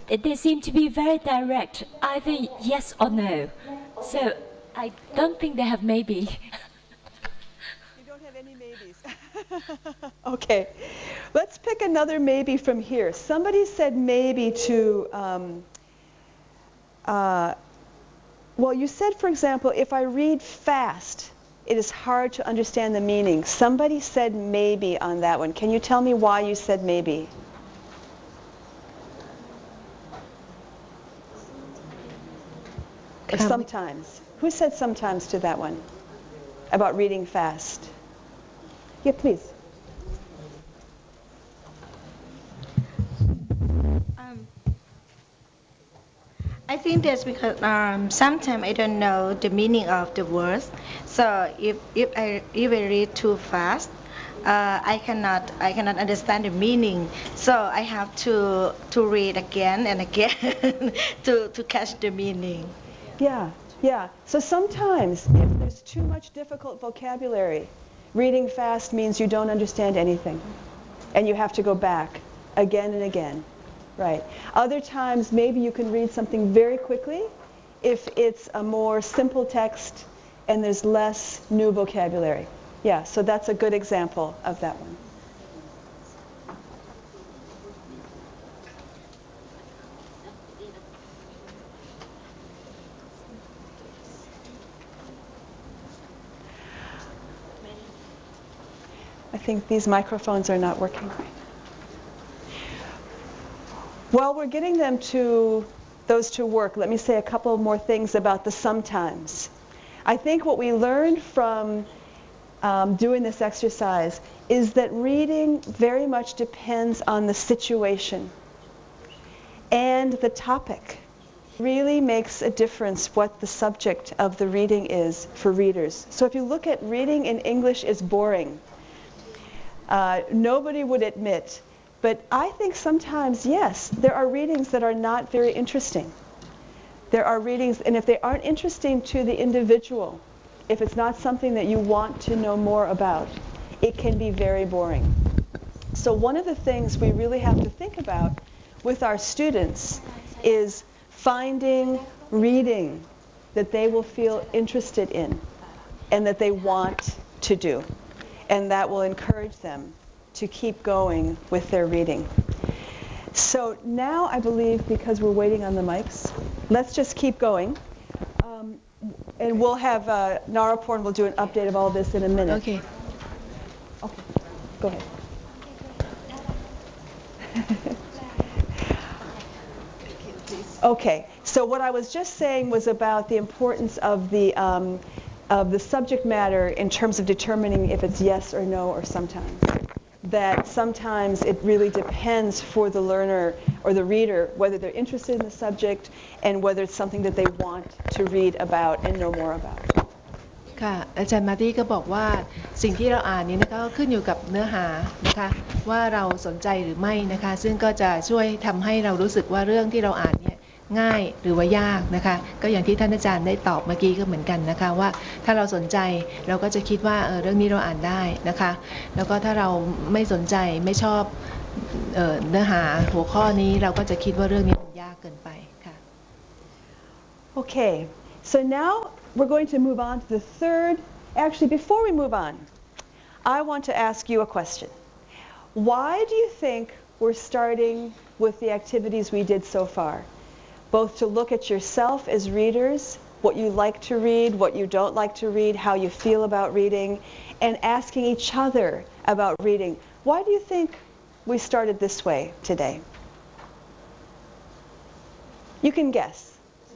they seem to be very direct, either yes or no. So I don't think they have maybe. You don't have any maybes. Okay, let's pick another maybe from here. Somebody said maybe to, well, you said, for example, if I read fast, it is hard to understand the meaning. Somebody said maybe on that one. Can you tell me why you said maybe? Or sometimes. Who said sometimes to that one? About reading fast. Yeah, please. I think that's because sometimes I don't know the meaning of the words. So if I read too fast, I cannot understand the meaning. So I have to read again and again to catch the meaning. Yeah, yeah. So sometimes if there's too much difficult vocabulary, reading fast means you don't understand anything. And you have to go back again and again. Right. Other times maybe you can read something very quickly if it's a more simple text and there's less new vocabulary. Yeah, so that's a good example of that one. I think these microphones are not working right. While we're getting them to those to work, let me say a couple more things about the sometimes. I think what we learned from doing this exercise is that reading very much depends on the situation and the topic. Really makes a difference what the subject of the reading is for readers. So if you look at reading in English is boring, nobody would admit. But I think sometimes, yes, there are readings that are not very interesting. There are readings, and if they aren't interesting to the individual, if it's not something that you want to know more about, it can be very boring. So one of the things we really have to think about with our students is finding reading that they will feel interested in and that they want to do. And that will encourage them to keep going with their reading. So now I believe, because we're waiting on the mics, let's just keep going. And we'll have Naraporn will do an update of all this in a minute. Okay. Okay, go ahead. Okay, so what I was just saying was about the importance of the subject matter in terms of determining if it's yes or no or sometimes. That sometimes it really depends for the learner or the reader whether they're interested in the subject and whether it's something that they want to read about and know more about. ค่ะอาจารย์มาร์ตี้ก็บอกว่าสิ่งที่เราอ่านนี้นะคะก็ขึ้นอยู่กับเนื้อหานะคะว่าเราสนใจหรือไม่นะคะซึ่งก็จะช่วยทำให้เรารู้สึกว่าเรื่องที่เราอ่านเนี่ยง่ายหรือว่ายากนะคะก็อย่างที่ท่านอาจารย์ได้ตอบเมื่อกี้ก็เหมือนกันนะคะว่าถ้าเราสนใจเราก็จะคิดว่าเรื่องนี้เราอ่านได้นะคะแล้วก็ถ้าเราไม่สนใจไม่ชอบเนื้อหาหัวข้อนี้เราก็จะคิดว่าเรื่องนี้มันยากเกินไปค่ะ Okay, so now we're going to move on to the third. Actually, before we move on, I want to ask you a question. Why do you think we're starting with the activities we did so far? Both to look at yourself as readers, what you like to read, what you don't like to read, how you feel about reading, and asking each other about reading. Why do you think we started this way today? You can guess.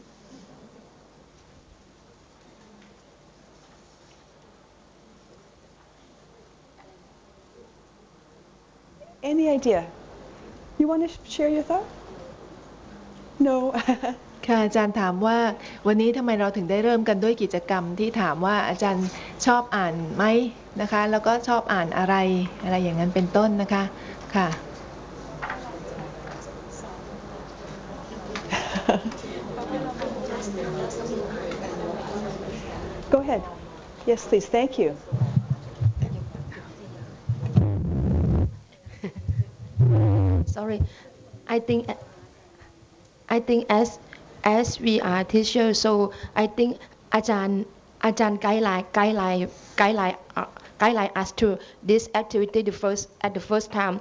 Any idea? You want to share your thought? No. ค่ะอาจารย์ถามว่าวันนี้ทำไมเราถึงได้เริ่มกันด้วยกิจกรรมที่ถามว่าอาจารย์ชอบอ่านไหมนะคะแล้วก็ชอบอ่านอะไรอย่างนั้นเป็นต้นนะคะค่ะ Go ahead. Yes, please. Thank you. Sorry, I think I think as we are teachers, so I think อาจารย์ guideline us to this activity at the first time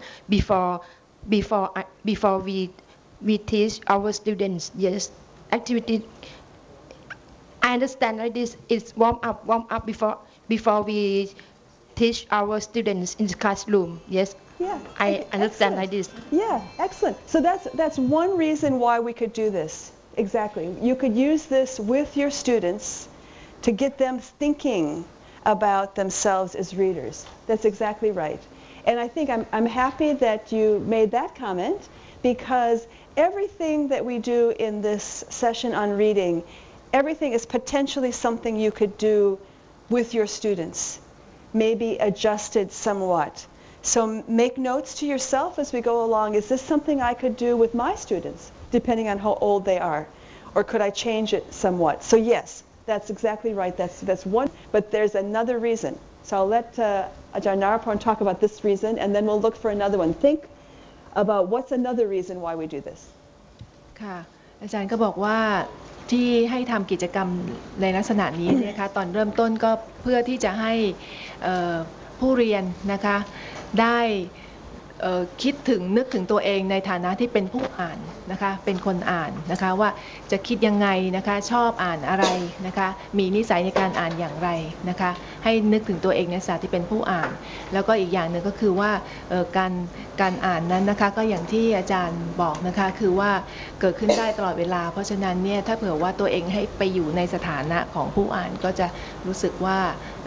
before we teach our students. Yes, activity. I understand like this. It's warm up before we teach our students in the classroom. Yes. Yeah. I understand excellent. like this. Yeah, excellent. So that's one reason why we could do this. Exactly. You could use this with your students to get them thinking about themselves as readers. That's exactly right. And I think I'm happy that you made that comment, because everything that we do in this session on reading, everything is potentially something you could do with your students, maybe adjusted somewhat. So make notes to yourself as we go along. Is this something I could do with my students, depending on how old they are? Or could I change it somewhat? So yes, that's exactly right. That's one. But there's another reason. So I'll let Ajahn Naraporn talk about this reason, and then we'll look for another one. Think about what's another reason why we do this. ค่ะอาจารย์ก็บอกว่าที่ให้ทำกิจกรรมในลักษณะนี้นะคะตอนเริ่มต้นก็เพื่อที่จะให้ผู้เรียนนะคะได้คิดถึงนึกถึงตัวเองในฐานะที่เป็นผู้อ่านนะคะเป็นคนอ่านนะคะว่าจะคิดยังไงนะคะชอบอ่านอะไรนะคะมีนิสัยในการอ่านอย่างไรนะคะให้นึกถึงตัวเองในฐานะที่เป็นผู้อ่านแล้วก็อีกอย่างหนึ่งก็คือว่าการอ่านนั้นนะคะก็อย่างที่อาจารย์บอกนะคะคือว่าเกิดขึ้นได้ตลอดเวลาเพราะฉะนั้นเนี่ยถ้าเผื่อว่าตัวเองให้ไปอยู่ในสถานะของผู้อ่านก็จะรู้สึกว่า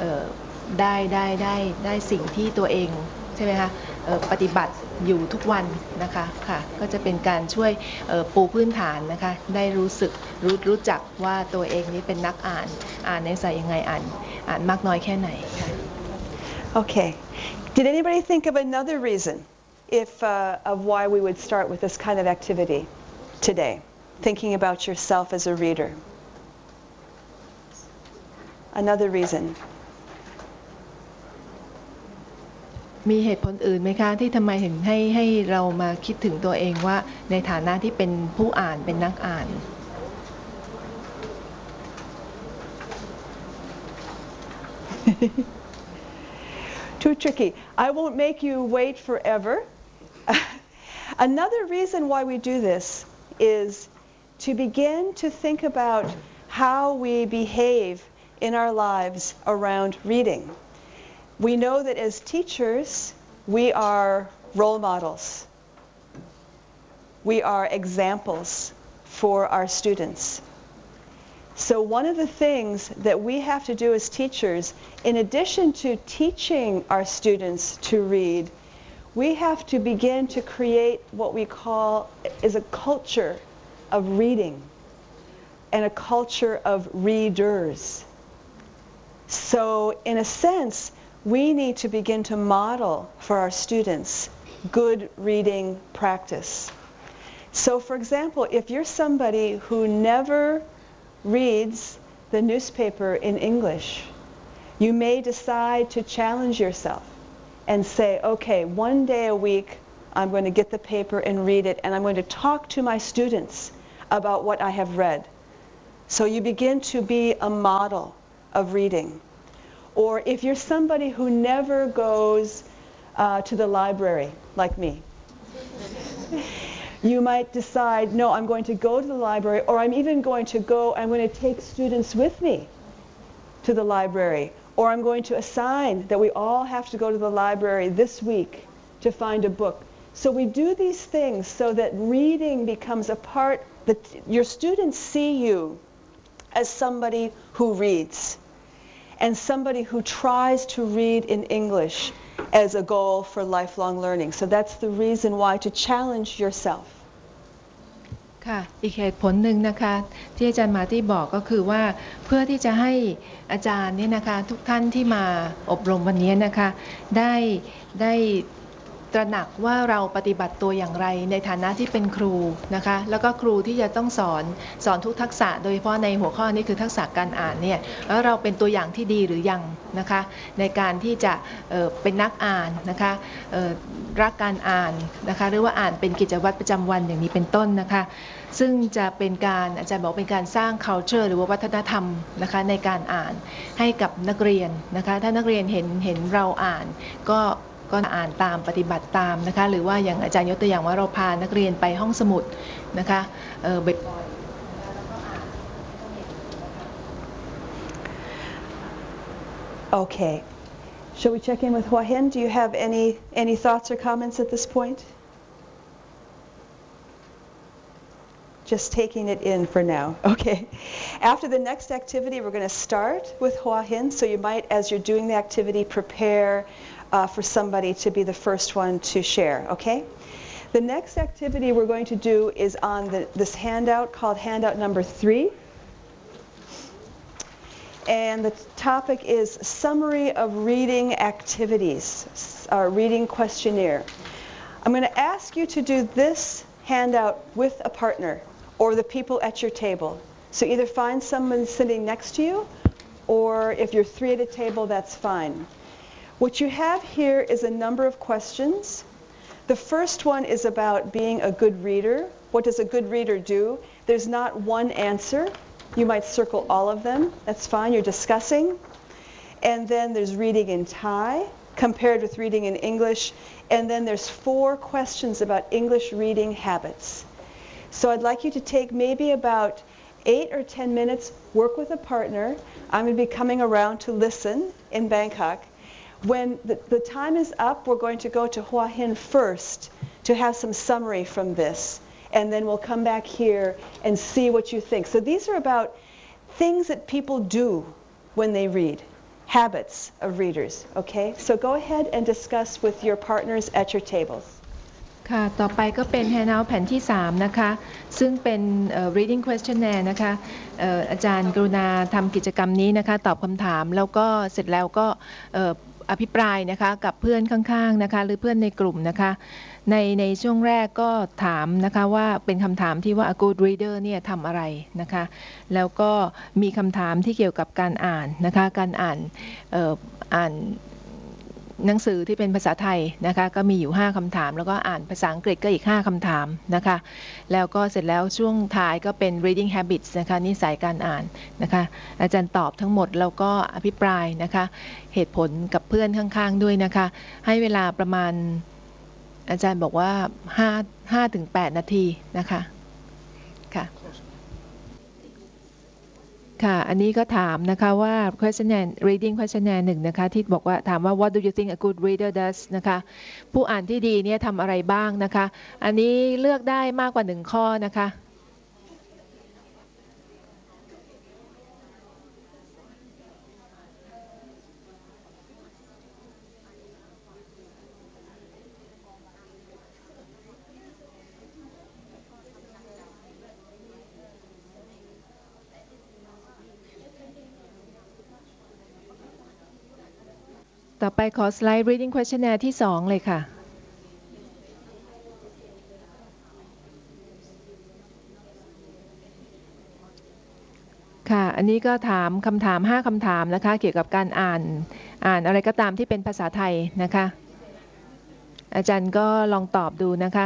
ได้สิ่งที่ตัวเองใช่ไหมคะปฏิบัติอยู่ทุกวันนะคะค่ะก็จะเป็นการช่วยปูพื้นฐานนะคะได้รู้จักว่าตัวเองนี้เป็นนักอ่านในสายยังไงอ่านมากน้อยแค่ไหนค่ะ Okay. Did anybody think of another reason of why we would start with this kind of activity today? Thinking about yourself as a reader. Another reason. มีเหตุผลอื่นไหมคะที่ทำไมถึงให้เรามาคิดถึงตัวเองว่าในฐานะที่เป็นผู้อ่านเป็นนักอ่าน Too tricky. I won't make you wait forever. Another reason why we do this is to begin to think about how we behave in our lives around reading. We know that as teachers, we are role models. We are examples for our students. So one of the things that we have to do as teachers, in addition to teaching our students to read, we have to begin to create what we call is a culture of reading and a culture of readers. So in a sense, we need to begin to model for our students good reading practice. So for example, if you're somebody who never reads the newspaper in English, you may decide to challenge yourself and say, okay, one day a week I'm going to get the paper and read it, and I'm going to talk to my students about what I have read. So you begin to be a model of reading. Or if you're somebody who never goes to the library, like me, you might decide, no, I'm going to go to the library, or I'm even going to I'm going to take students with me to the library, or I'm going to assign that we all have to go to the library this week to find a book. So we do these things so that reading becomes a part, that your students see you as somebody who reads, and somebody who tries to read in English as a goal for lifelong learning. So that's the reason why, to challenge yourself. ค่ะอีกเหตุผลหนึ่งนะคะที่อาจารย์มาที่บอกก็คือว่าเพื่อที่จะให้อาจารย์เนี่ยนะคะทุกท่านที่มาอบรมวันนี้นะคะได้ตระหนักว่าเราปฏิบัติตัวอย่างไรในฐานะที่เป็นครูนะคะแล้วก็ครูที่จะต้องสอนทุกทักษะโดยเฉพาะในหัวข้อนี้คือทักษะการอ่านเนี่ยแล้วเราเป็นตัวอย่างที่ดีหรือยังนะคะในการที่จะเป็นนักอ่านนะคะรักการอ่านนะคะหรือว่าอ่านเป็นกิจวัตรประจำวันอย่างนี้เป็นต้นนะคะซึ่งจะเป็นการอาจารย์บอกเป็นการสร้าง culture หรือว่าวัฒนธรรมนะคะในการอ่านให้กับนักเรียนนะคะถ้านักเรียนเห็นเราอ่านก็อ่านตามปฏิบัติตามนะคะหรือว่าอย่างอาจารย์ยกตัวอย่างว่าเราพานักเรียนไปห้องสมุดนะคะบ่อย Okay. Shall we check in with Hua Hin? Do you have any thoughts or comments at this point? Just taking it in for now. Okay. After the next activity, we're going to start with Hua Hin. So you might, as you're doing the activity, prepare for somebody to be the first one to share. Okay? The next activity we're going to do is on this handout called handout number 3. And the topic is Summary of Reading Activities, our reading questionnaire. I'm going to ask you to do this handout with a partner or the people at your table. So either find someone sitting next to you, or if you're 3 at a table, that's fine. What you have here is a number of questions. The first one is about being a good reader. What does a good reader do? There's not one answer. You might circle all of them. That's fine. You're discussing. And then there's reading in Thai compared with reading in English. And then there's 4 questions about English reading habits. So I'd like you to take maybe about 8 or 10 minutes, work with a partner. I'm going to be coming around to listen in Bangkok. When the time is up, we're going to go to Hua Hin first to have some summary from this. And then we'll come back here and see what you think. So these are about things that people do when they read, habits of readers, okay? So go ahead and discuss with your partners at your tables. ค่ะต่อไปก็เป็น handout แผ่นที่3นะคะซึ่งเป็น reading questionnaire นะคะอาจารย์กรุณาทำกิจกรรมนี้นะคะตอบคำถามแล้วก็เสร็จแล้วก็อภิปรายนะคะกับเพื่อนข้างๆนะคะหรือเพื่อนในกลุ่มนะคะในช่วงแรกก็ถามนะคะว่าเป็นคำถามที่ว่า a good reader เนี่ยทำอะไรนะคะแล้วก็มีคำถามที่เกี่ยวกับการอ่านนะคะการอ่านหนังสือที่เป็นภาษาไทยนะคะก็มีอยู่5คำถามแล้วก็อ่านภาษาอังกฤษก็อีก5คำถามนะคะแล้วก็เสร็จแล้วช่วงท้ายก็เป็น reading habits นะคะนิสัยการอ่านนะคะอาจารย์ตอบทั้งหมดแล้วก็อภิปรายนะคะเหตุผลกับเพื่อนข้างๆด้วยนะคะให้เวลาประมาณอาจารย์บอกว่า5 ถึง 8 นาทีนะคะค่ะค่ะอันนี้ก็ถามนะคะว่า questionnaire reading questionnaire 1นะคะที่บอกว่าถามว่า what do you think a good reader does นะคะผู้อ่านที่ดีเนี่ยทำอะไรบ้างนะคะอันนี้เลือกได้มากกว่า1ข้อนะคะต่อไปขอสไลด์ reading questionnaire ที่2เลยค่ะค่ะอันนี้ก็ถามคำถาม5คำถามนะคะเกี่ยวกับการอ่านอะไรก็ตามที่เป็นภาษาไทยนะคะอาจารย์ก็ลองตอบดูนะคะ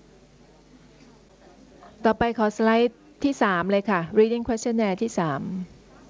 ต่อไปขอสไลด์ที่3เลยค่ะ reading questionnaire ที่3